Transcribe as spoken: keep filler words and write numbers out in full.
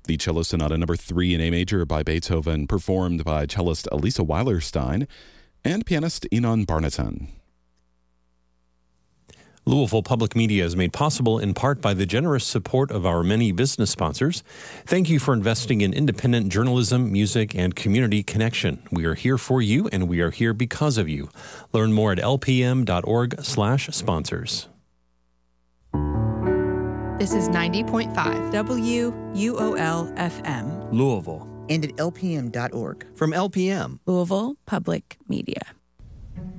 The Cello Sonata Number three in A major by Beethoven, performed by cellist Elisa Weilerstein and pianist Enon Barnaton. Louisville Public Media is made possible in part by the generous support of our many business sponsors. Thank you for investing in independent journalism, music, and community connection. We are here for you, and we are here because of you. Learn more at lpm.org slash sponsors. This is ninety point five W U O L F M. Louisville. And at L P M dot org. From L P M. Louisville Public Media.